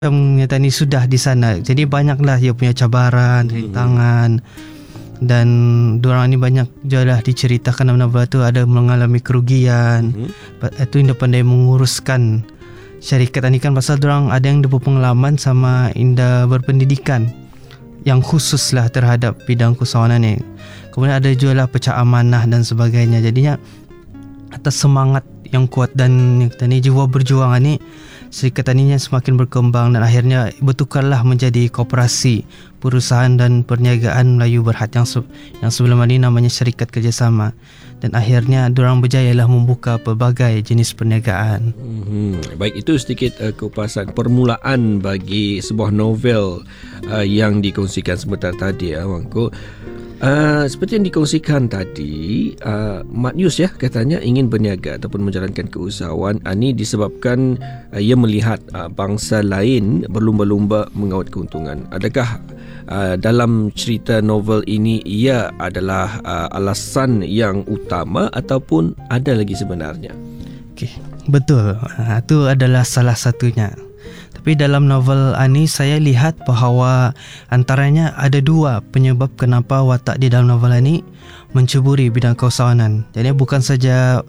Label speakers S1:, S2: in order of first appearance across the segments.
S1: Ternyata ni sudah di sana. Jadi banyaklah dia punya cabaran, rintangan, dan diorang ni banyak jelah diceritakan dalam novel tu ada mengalami kerugian. Itu Indah pandai menguruskan syarikat ni kan, pasal diorang ada yang berpengalaman sama Indah berpendidikan yang khusus lah terhadap bidang keusahawanan ni. Kemudian ada juga lah pecah amanah dan sebagainya. Jadinya atas semangat yang kuat dan ni jiwa berjuang ni, syarikat taninya semakin berkembang dan akhirnya bertukarlah menjadi koperasi perusahaan dan perniagaan Melayu Berhad yang sebelum ini namanya Syarikat Kerjasama, dan akhirnya diorang berjayalah membuka pelbagai jenis perniagaan.
S2: Baik, itu sedikit kupasan permulaan bagi sebuah novel yang dikongsikan sebentar tadi, Wangko. Seperti yang dikongsikan tadi, Mat Yus katanya ingin berniaga ataupun menjalankan keusahawan ini disebabkan ia melihat bangsa lain berlumba-lumba mengawat keuntungan. Adakah dalam cerita novel ini ia adalah alasan yang utama ataupun ada lagi sebenarnya?
S1: Okey, betul. Itu adalah salah satunya. Tapi dalam novel ini saya lihat bahawa antaranya ada dua penyebab kenapa watak di dalam novel ini menceburi bidang keusahawanan. Jadi bukan saja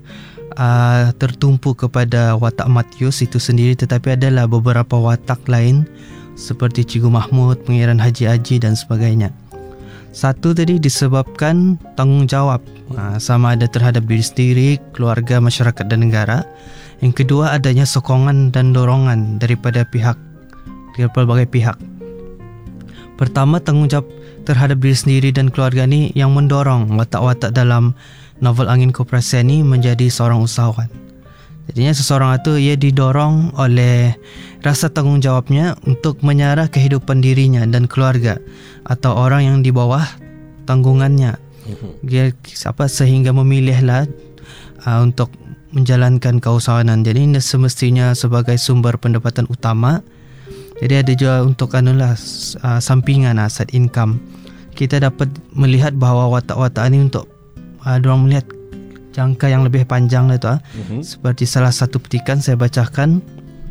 S1: tertumpu kepada watak Mat Yus itu sendiri, tetapi adalah beberapa watak lain seperti Cikgu Mahmud, Pangeran Haji Aji dan sebagainya. Satu tadi disebabkan tanggungjawab sama ada terhadap diri sendiri, keluarga, masyarakat dan negara. Yang kedua adanya sokongan dan dorongan daripada pelbagai pihak. Pertama, tanggungjawab terhadap diri sendiri dan keluarga ni yang mendorong watak-watak dalam novel Angin Koperasi ni menjadi seorang usahawan. Jadinya seseorang itu ia didorong oleh rasa tanggungjawabnya untuk menyarah kehidupan dirinya dan keluarga atau orang yang di bawah tanggungannya. Dia sehingga memilihlah untuk menjalankan keusahawanan. Jadi ini semestinya sebagai sumber pendapatan utama. Jadi ada juga untuk sampingan side income. Kita dapat melihat bahawa watak-watak ini untuk diorang melihat jangka yang lebih panjang lah tu. Seperti salah satu petikan saya bacakan,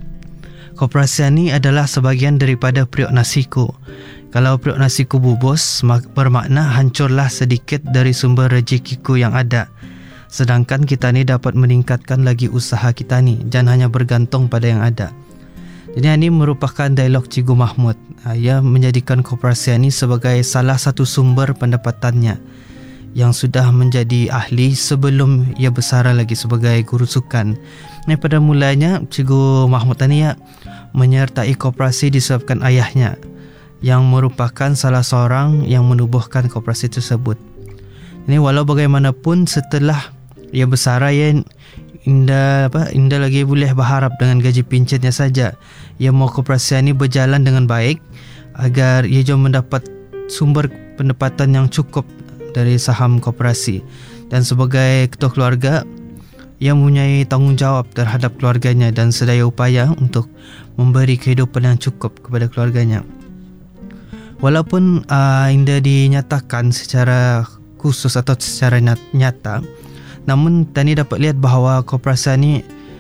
S1: koperasi ini adalah sebahagian daripada periuk nasiku. Kalau periuk nasiku bubus, bermakna hancurlah sedikit dari sumber rezekiku yang ada. Sedangkan kita ni dapat meningkatkan lagi usaha kita ni, jangan hanya bergantung pada yang ada. Jadi ini merupakan dialog Cikgu Mahmud. Ia menjadikan koperasi ini sebagai salah satu sumber pendapatannya yang sudah menjadi ahli sebelum ia bersara lagi sebagai guru sukan. Pada mulanya Cikgu Mahmud ini menyertai koperasi disebabkan ayahnya yang merupakan salah seorang yang menubuhkan koperasi tersebut. Ini walau bagaimanapun setelah ia bersara, Indah lagi boleh berharap dengan gaji pincennya saja. Ia mahu koperasi ini berjalan dengan baik agar ia juga mendapat sumber pendapatan yang cukup dari saham koperasi. Dan sebagai ketua keluarga, ia mempunyai tanggungjawab terhadap keluarganya dan sedaya upaya untuk memberi kehidupan yang cukup kepada keluarganya. Walaupun Indah dinyatakan secara khusus atau secara nyata, namun Tani dapat lihat bahawa koperasi ini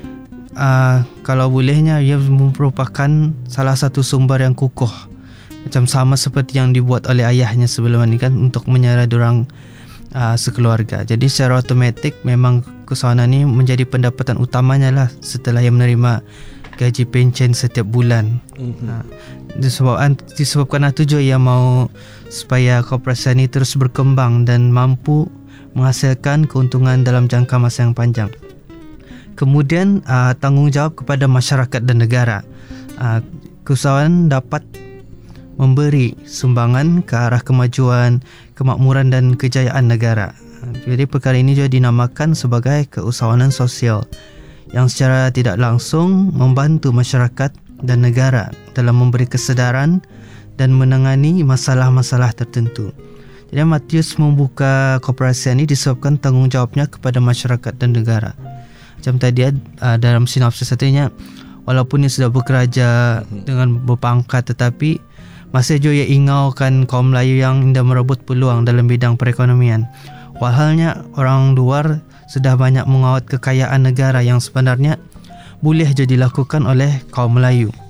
S1: kalau bolehnya ia merupakan salah satu sumber yang kukuh, macam sama seperti yang dibuat oleh ayahnya sebelum ini kan, untuk menyara diorang sekeluarga. Jadi secara automatik memang keusahawanan ini menjadi pendapatan utamanya lah setelah ia menerima gaji pencen setiap bulan. Disebabkan itu juga ia mahu supaya koperasi ini terus berkembang dan mampu menghasilkan keuntungan dalam jangka masa yang panjang. Kemudian tanggungjawab kepada masyarakat dan negara. Keusahawanan dapat memberi sumbangan ke arah kemajuan, kemakmuran dan kejayaan negara. Jadi perkara ini juga dinamakan sebagai keusahawanan sosial yang secara tidak langsung membantu masyarakat dan negara dalam memberi kesedaran dan menangani masalah-masalah tertentu. Jadi Mat Yus membuka koperasi ini disebabkan tanggungjawabnya kepada masyarakat dan negara. Macam tadi dalam sinopsis satunya, walaupun ia sudah bekerja dengan berpangkat, tetapi masih juga ia ingaukan kaum Melayu yang hendak merebut peluang dalam bidang perekonomian. Walhalnya orang luar sudah banyak mengawat kekayaan negara yang sebenarnya boleh je dilakukan oleh kaum Melayu.